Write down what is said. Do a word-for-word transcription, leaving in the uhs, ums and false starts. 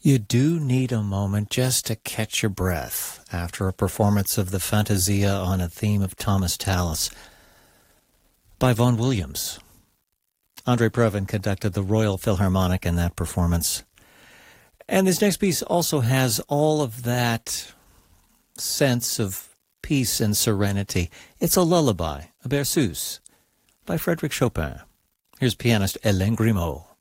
You do need a moment just to catch your breath after a performance of the Fantasia on a theme of Thomas Tallis by Vaughan Williams. Andre Previn conducted the Royal Philharmonic in that performance. And this next piece also has all of that sense of peace and serenity. It's a lullaby, a berceuse, by Frédéric Chopin. Here's pianist Hélène Grimaud.